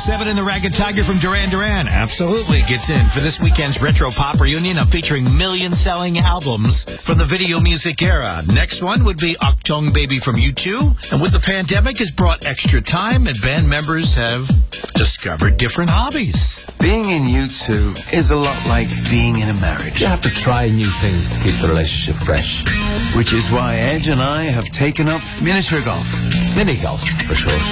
Seven and the Ragged Tiger from Duran Duran absolutely gets in for this weekend's Retro Pop Reunion. I'm featuring million-selling albums from the video music era. Next one would be Achtung Baby from U2. And with the pandemic, has brought extra time, and band members have discovered different hobbies. Being in U2 is a lot like being in a marriage. You have to try new things to keep the relationship fresh. Which is why Edge and I have taken up miniature golf. Mini golf, for short.